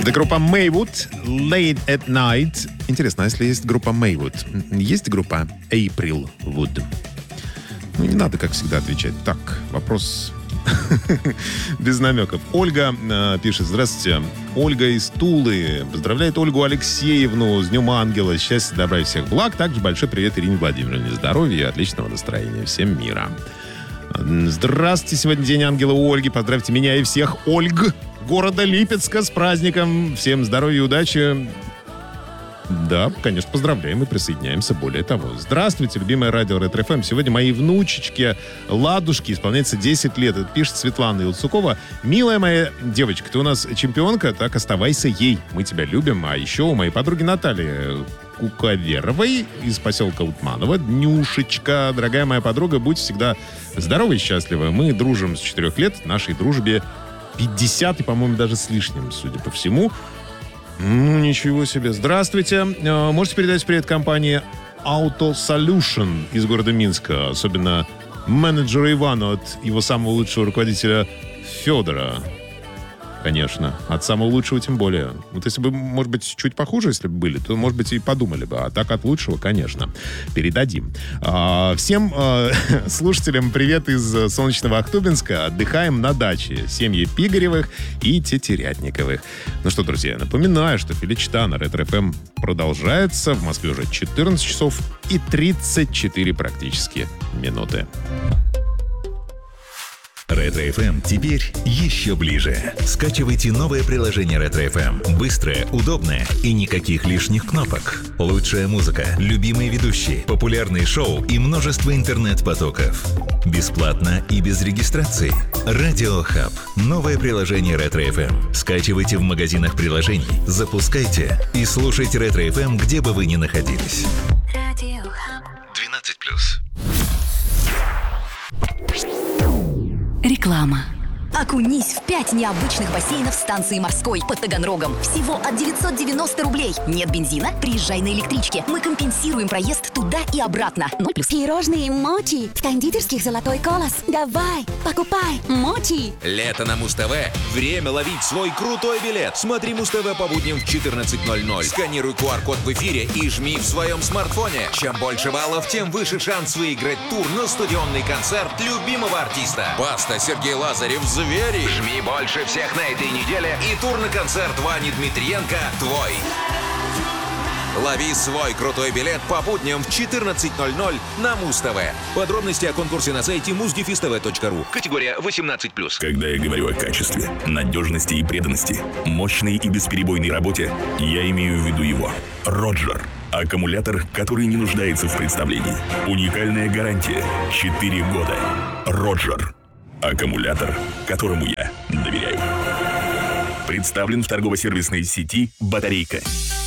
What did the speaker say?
Это группа Maywood, Late at Night. Интересно, а если есть группа Maywood, есть группа April Wood? Ну, не надо, как всегда, отвечать. Так, вопрос без намеков. Ольга пишет: здравствуйте. Ольга из Тулы поздравляет Ольгу Алексеевну с Днем Ангела. Счастья, добра и всех благ. Также большой привет Ирине Владимировне. Здоровья и отличного настроения. Всем мира. Здравствуйте. Сегодня День Ангела у Ольги. Поздравьте меня и всех Ольг города Липецка с праздником. Всем здоровья и удачи. Да, конечно, поздравляем и присоединяемся. Более того, здравствуйте, любимое радио Ретро-ФМ. Сегодня моей внучечке Ладушке исполняется 10 лет. Это пишет Светлана Илцукова. Милая моя девочка, ты у нас чемпионка, так оставайся ей. Мы тебя любим. А еще у моей подруги Натальи Куковеровой из поселка Утманово. Днюшечка, дорогая моя подруга, будь всегда здоровой и счастливой. Мы дружим с 4 лет. Нашей дружбе 50 и, по-моему, даже с лишним, судя по всему. Ничего себе. Здравствуйте. Можете передать привет компании Auto Solution из города Минска, особенно менеджеру Ивану от его самого лучшего руководителя Федора. Конечно. От самого лучшего тем более. Вот если бы, может быть, чуть похуже, если бы были, то, может быть, и подумали бы. А так от лучшего, конечно. Передадим. Всем слушателям привет из солнечного Ахтубинска. Отдыхаем на даче. Семьи Пигаревых и Тетерятниковых. Ну что, друзья, напоминаю, что Филичта на Ретро-ФМ продолжается. В Москве уже 14 часов и 34 практически минуты. Ретро-ФМ теперь еще ближе. Скачивайте новое приложение Ретро-ФМ. Быстрое, удобное и никаких лишних кнопок. Лучшая музыка, любимые ведущие, популярные шоу и множество интернет-потоков. Бесплатно и без регистрации. Радио Хаб. Новое приложение Ретро-ФМ. Скачивайте в магазинах приложений, запускайте и слушайте Ретро-ФМ, где бы вы ни находились. 12+. Реклама. Окунись в 5 необычных бассейнов станции морской под Таганрогом. Всего от 990 рублей. Нет бензина? Приезжай на электричке. Мы компенсируем проезд туда и обратно. 0+. Пирожные Мочи в кондитерских «Золотой колос». Давай, покупай Мочи. Лето на Муз-ТВ. Время ловить свой крутой билет. Смотри Муз-ТВ по будням в 14:00. Сканируй QR-код в эфире и жми в своем смартфоне. Чем больше баллов, тем выше шанс выиграть тур на стадионный концерт любимого артиста. Баста, Сергей Лазарев, Звери. Жми больше всех на этой неделе, и тур на концерт Вани Дмитриенко твой. Лови свой крутой билет по будням в 14:00 на Муз-ТВ. Подробности о конкурсе на сайте muzgifistv.ru. Категория 18+. Когда я говорю о качестве, надежности и преданности, мощной и бесперебойной работе, я имею в виду его. Роджер. Аккумулятор, который не нуждается в представлении. Уникальная гарантия. 4 года. Роджер. Аккумулятор, которому я доверяю. Представлен в торгово-сервисной сети «Батарейка».